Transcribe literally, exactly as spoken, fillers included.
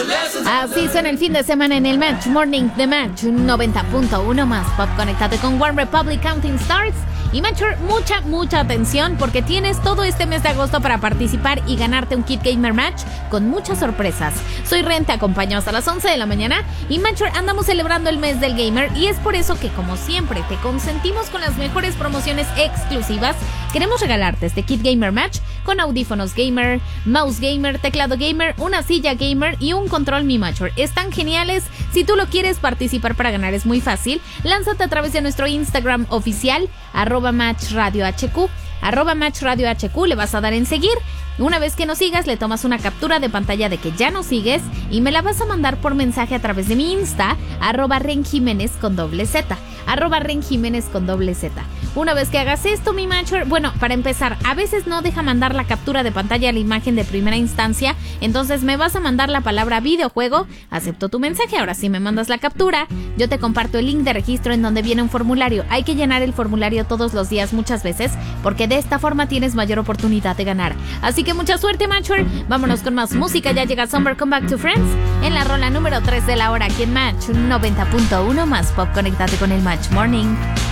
Así suena el fin de semana en el Match Morning de Match noventa punto uno más Pop. Conéctate con One Republic Counting Stars. Y Matcher, mucha, mucha atención porque tienes todo este mes de agosto para participar y ganarte un Kit Gamer Match con muchas sorpresas. Soy Ren, te acompaño hasta las once de la mañana y Matcher, andamos celebrando el mes del gamer y es por eso que, como siempre, te consentimos con las mejores promociones exclusivas. Queremos regalarte este Kit Gamer Match con audífonos gamer, mouse gamer, teclado gamer, una silla gamer y un control Mi Matcher. Están geniales. Si tú lo quieres participar para ganar es muy fácil. Lánzate a través de nuestro Instagram oficial, arroba Match Radio H Q, arroba Match Radio H Q, le vas a dar en seguir. Una vez que nos sigas, le tomas una captura de pantalla de que ya nos sigues y me la vas a mandar por mensaje a través de mi Insta, arroba Ren Jiménez con doble Z, arroba Ren Jiménez con doble Z. Una vez que hagas esto, mi Matcher, bueno, para empezar, a veces no deja mandar la captura de pantalla a la imagen de primera instancia, entonces me vas a mandar la palabra videojuego, acepto tu mensaje. Ahora sí me mandas la captura, yo te comparto el link de registro en donde viene un formulario. Hay que llenar el formulario todos los días, muchas veces, porque de esta forma tienes mayor oportunidad de ganar. Así que mucha suerte, Matcher. Vámonos con más música. Ya llega Summer Come Back to Friends en la rola número tres de la hora aquí en Match noventa punto uno más Pop. Conéctate con el Match Morning.